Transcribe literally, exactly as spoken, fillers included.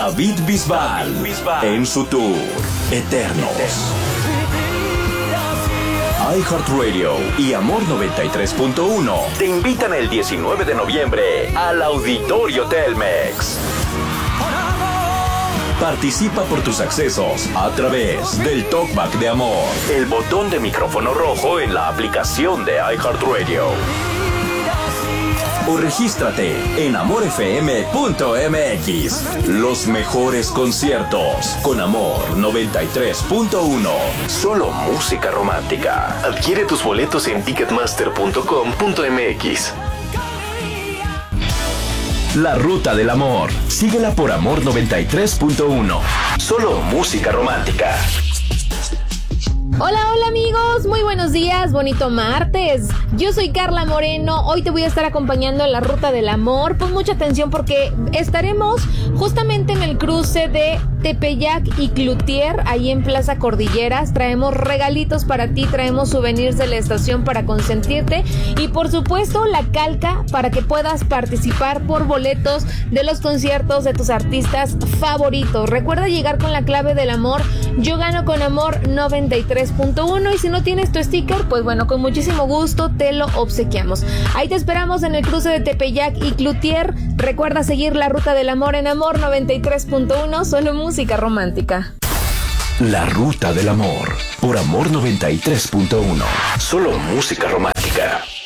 David Bisbal, en su tour Eternos. iHeartRadio y Amor noventa y tres punto uno te invitan el diecinueve de noviembre al Auditorio Telmex. Participa por tus accesos a través del Talkback de Amor, el botón de micrófono rojo en la aplicación de iHeartRadio. O regístrate en amor f m punto m x. Los mejores conciertos con Amor noventa y tres punto uno. Solo música romántica. Adquiere tus boletos en ticketmaster punto com punto m x. La Ruta del Amor. Síguela por Amor noventa y tres punto uno. Solo música romántica. Hola, hola amigos, muy buenos días, bonito martes. Yo soy Carla Moreno, hoy te voy a estar acompañando en la Ruta del Amor. Pon mucha atención porque estaremos justamente en el cruce de Tepeyac y Cloutier, ahí en Plaza Cordilleras. Traemos regalitos para ti, traemos souvenirs de la estación para consentirte y por supuesto la calca para que puedas participar por boletos de los conciertos de tus artistas favoritos. Recuerda llegar con la clave del amor, yo gano con Amor noventa y tres punto uno, y si no tienes tu sticker, pues bueno, con muchísimo gusto te lo obsequiamos. Ahí te esperamos en el cruce de Tepeyac y Cloutier. Recuerda seguir la Ruta del Amor en Amor noventa y tres punto uno, solo música romántica. La Ruta del Amor por Amor noventa y tres punto uno. Solo música romántica.